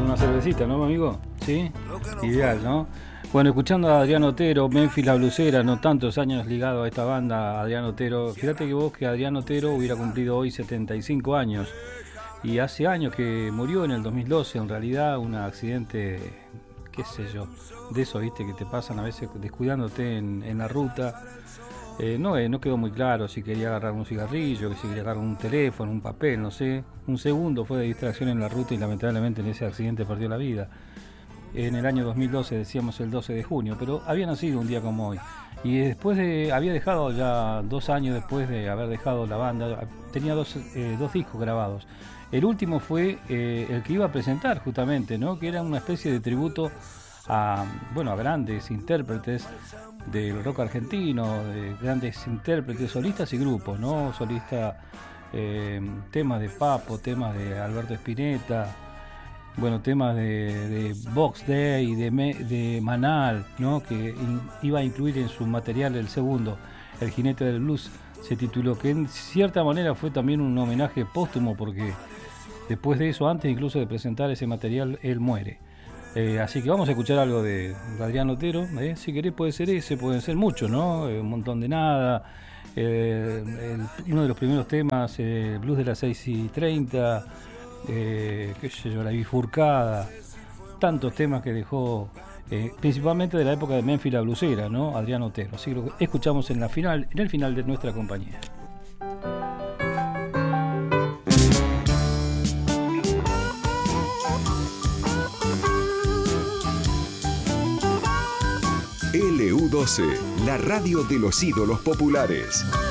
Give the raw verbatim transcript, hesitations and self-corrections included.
una cervecita, ¿no, amigo? Sí, ideal, ¿no? Bueno, escuchando a Adrián Otero, Memphis La Blusera, no tantos años ligado a esta banda, Adrián Otero. Fíjate que vos que Adrián Otero hubiera cumplido hoy setenta y cinco años. Y hace años que murió en el dos mil doce, en realidad un accidente, qué sé yo, de eso, viste, que te pasan a veces descuidándote en, en la ruta. Eh, no, eh, no quedó muy claro si quería agarrar un cigarrillo, si quería agarrar un teléfono, un papel, no sé. Un segundo fue de distracción en la ruta y lamentablemente en ese accidente perdió la vida. En el año dos mil doce, decíamos el doce de junio, pero había nacido un día como hoy. Y después de, había dejado ya dos años después de haber dejado la banda, tenía dos, eh, dos discos grabados. El último fue eh, el que iba a presentar justamente, ¿no? Que era una especie de tributo a, bueno, a grandes intérpretes del rock argentino, de grandes intérpretes, solistas y grupos, ¿no? Solistas, eh, temas de Papo, temas de Alberto Spinetta, bueno, temas de, de Box Day, de, Me, de Manal, ¿no? Que in, iba a incluir en su material el segundo, El Jinete del Blues, se tituló, que en cierta manera fue también un homenaje póstumo porque después de eso, antes incluso de presentar ese material, él muere. Eh, así que vamos a escuchar algo de, de Adrián Otero, ¿eh? Si querés puede ser ese, pueden ser muchos, ¿no? Eh, un montón de nada, eh, el, uno de los primeros temas, eh, Blues de las seis y treinta, eh, qué sé yo, La Bifurcada, tantos temas que dejó, eh, principalmente de la época de Memphis La Blusera, ¿no? Adrián Otero. Así que lo escuchamos en la final, en el final de nuestra compañía. L U doce, la radio de los ídolos populares.